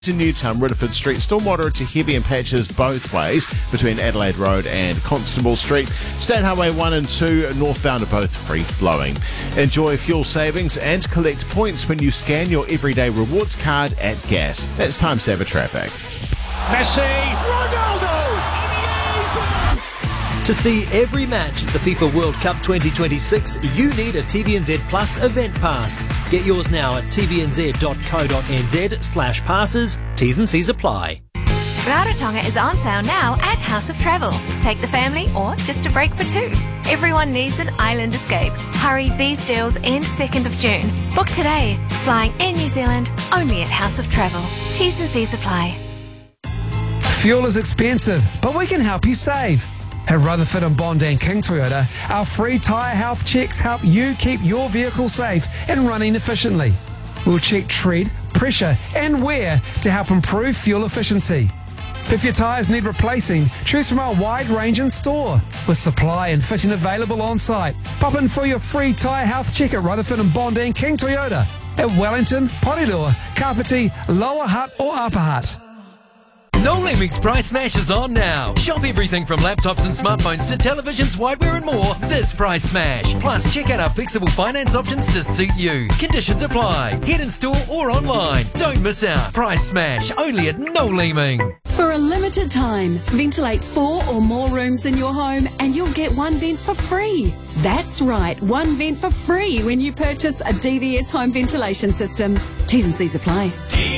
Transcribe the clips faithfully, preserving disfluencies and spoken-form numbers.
To Newtown, Ridderford Street, still moderate to heavy in patches both ways between Adelaide Road and Constable Street. State Highway one and two northbound are both free-flowing. Enjoy fuel savings and collect points when you scan your everyday rewards card at Gas. That's Time Saver Traffic. Messi, Ronaldo! To see every match at the FIFA World Cup twenty twenty-six, you need a T V N Z Plus event pass. Get yours now at tvnz.co.nz slash passes. T's and C's apply. Rarotonga is on sale now at House of Travel. Take the family or just a break for two. Everyone needs an island escape. Hurry, these deals end second of June. Book today. Flying in New Zealand, only at House of Travel. T's and C's apply. Fuel is expensive, but we can help you save. At Rutherford and Bond and King Toyota, our free tyre health checks help you keep your vehicle safe and running efficiently. We'll check tread, pressure and wear to help improve fuel efficiency. If your tyres need replacing, choose from our wide range in store, with supply and fitting available on site. Pop in for your free tyre health check at Rutherford and Bond and King Toyota at Wellington, Porirua, Kapiti, Lower Hutt or Upper Hutt. No Limits Price Smash is on now. Shop everything from laptops and smartphones to televisions, whiteware and more this Price Smash. Plus, check out our flexible finance options to suit you. Conditions apply. Head in store or online. Don't miss out. Price Smash, only at No Leeming. For a limited time, ventilate four or more rooms in your home and you'll get one vent for free. That's right, one vent for free when you purchase a D V S home ventilation system. T's and C's apply.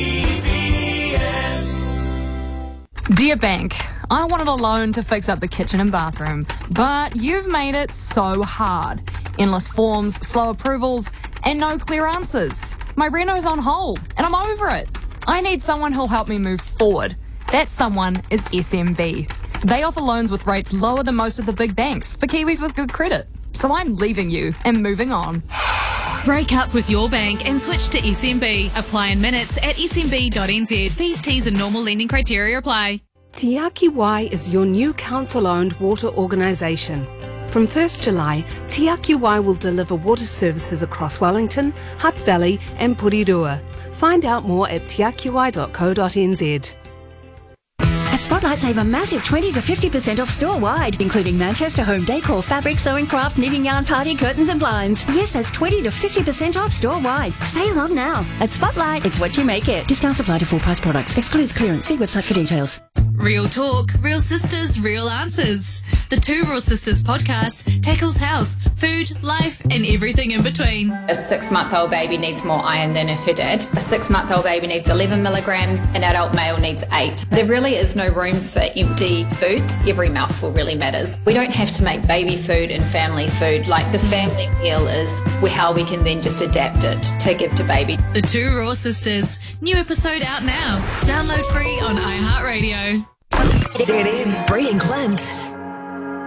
Dear Bank, I wanted a loan to fix up the kitchen and bathroom, but you've made it so hard. Endless forms, slow approvals, and no clear answers. My reno's on hold, and I'm over it. I need someone who'll help me move forward. That someone is S M B. They offer loans with rates lower than most of the big banks for Kiwis with good credit. So I'm leaving you and moving on. Break up with your bank and switch to S M B. Apply in minutes at s m b dot n z. Fees, T's and normal lending criteria apply. Te Aki Wai is your new council-owned water organisation. From first July, Te Aki Wai will deliver water services across Wellington, Hutt Valley and Porirua. Find out more at te aki wai dot co dot n z. At Spotlight, save a massive twenty to fifty percent off store-wide, including Manchester home decor, fabric, sewing craft, knitting yarn, party curtains and blinds. Yes, that's twenty to fifty percent off store-wide. Sale on now. At Spotlight, it's what you make it. Discounts apply to full-price products. Excludes clearance. See website for details. Real talk, real sisters, real answers. The Two Real Sisters podcast tackles health, food, life and everything in between. A six-month-old baby needs more iron than her dad. A six-month-old baby needs eleven milligrams. An adult male needs eight. There really is no room for empty foods. Every mouthful really matters. We don't have to make baby food and family food. Like the family meal is how we can then just adapt it to give to baby. The Two Raw Sisters. New episode out now. Download free on iHeartRadio. Z M's Bree and Clint.